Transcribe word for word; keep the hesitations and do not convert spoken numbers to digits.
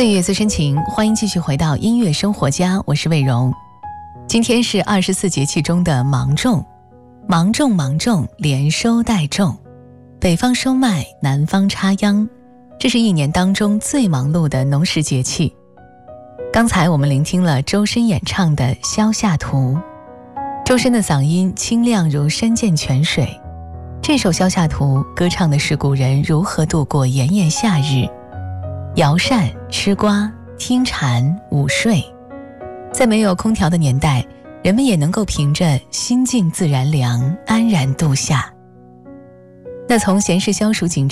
岁月最深情，欢迎继续回到音乐生活家，我是魏荣。今天是二十四节气中的芒种，芒种芒种，连收带种，北方收麦，南方插秧，这是一年当中最忙碌的农时节气。刚才我们聆听了周深演唱的《萧夏图》，周深的嗓音清亮如山涧泉水。这首《萧夏图》歌唱的是古人如何度过炎炎夏日，摇扇、吃瓜、听蝉、午睡。在没有空调的年代，人们也能够凭着心静自然凉，安然度夏。那从闲适消暑景